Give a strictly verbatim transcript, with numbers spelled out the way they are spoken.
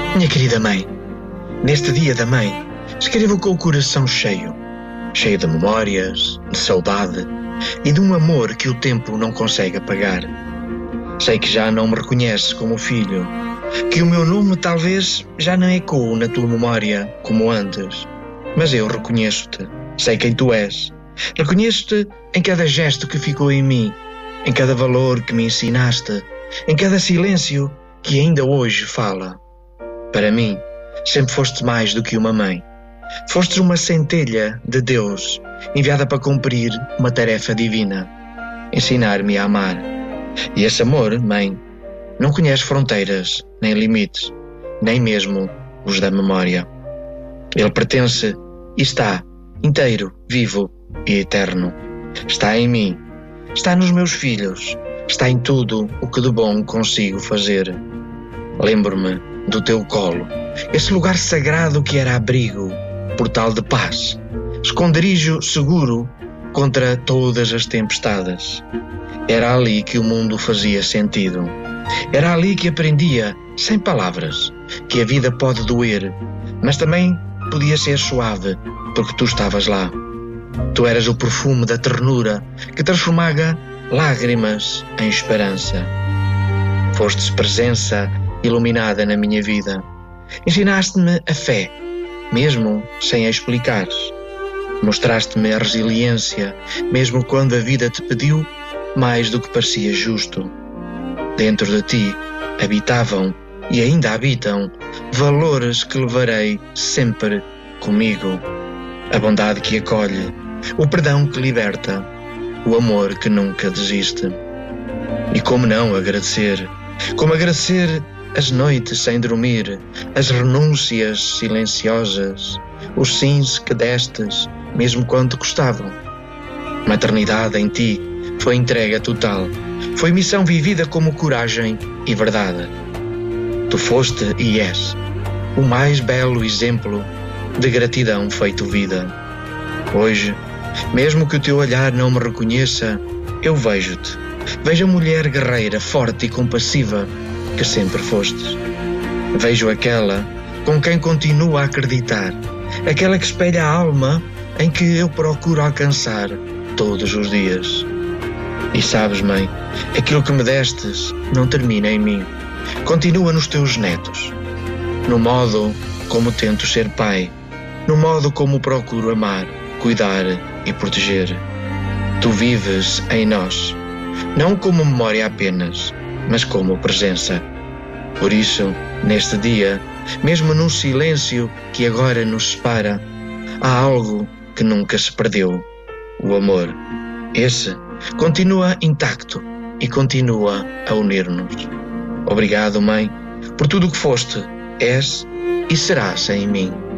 Minha querida mãe, neste dia da mãe, escrevo com o coração cheio, cheio de memórias, de saudade e de um amor que o tempo não consegue apagar. Sei que já não me reconheces como filho, que o meu nome talvez já não ecoe na tua memória como antes, mas eu reconheço-te, sei quem tu és. Reconheço-te em cada gesto que ficou em mim, em cada valor que me ensinaste, em cada silêncio que ainda hoje fala. Para mim, sempre foste mais do que uma mãe. Fostes uma centelha de Deus, enviada para cumprir uma tarefa divina, ensinar-me a amar. E esse amor, mãe, não conhece fronteiras, nem limites, nem mesmo os da memória. Ele pertence e está inteiro, vivo e eterno. Está em mim, está nos meus filhos, está em tudo o que de bom consigo fazer. Lembro-me do teu colo, esse lugar sagrado que era abrigo, portal de paz, esconderijo seguro contra todas as tempestades. Era ali que o mundo fazia sentido. Era ali que aprendia, sem palavras, que a vida pode doer, mas também podia ser suave, porque tu estavas lá. Tu eras o perfume da ternura que transformava lágrimas em esperança. Fostes presença iluminada na minha vida. Ensinaste-me a fé, mesmo sem a explicares. Mostraste-me a resiliência, mesmo quando a vida te pediu mais do que parecia justo. Dentro de ti habitavam e ainda habitam valores que levarei sempre comigo. A bondade que acolhe, o perdão que liberta, o amor que nunca desiste. E como não agradecer? Como agradecer as noites sem dormir, as renúncias silenciosas, os sims que destes, mesmo quando te custavam. Maternidade em ti foi entrega total, foi missão vivida como coragem e verdade. Tu foste e és o mais belo exemplo de gratidão feito vida. Hoje, mesmo que o teu olhar não me reconheça, eu vejo-te, vejo a mulher guerreira, forte e compassiva que sempre fostes. Vejo aquela com quem continuo a acreditar, aquela que espelha a alma em que eu procuro alcançar todos os dias. E sabes, mãe, aquilo que me destes não termina em mim, continua nos teus netos, no modo como tento ser pai, no modo como procuro amar, cuidar e proteger. Tu vives em nós, não como memória apenas, mas como presença. Por isso, neste dia, mesmo num silêncio que agora nos separa, há algo que nunca se perdeu: o amor. Esse continua intacto e continua a unir-nos. Obrigado, mãe, por tudo o que foste, és e serás em mim.